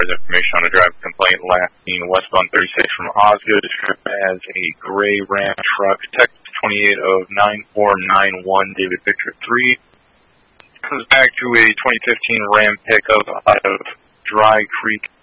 requires information on a driver complaint last seen westbound 36 from Osgood as a gray Ram truck, text 28 of 9491 David Victor 3. Comes back to a 2015 Ram pickup out of Dry Creek,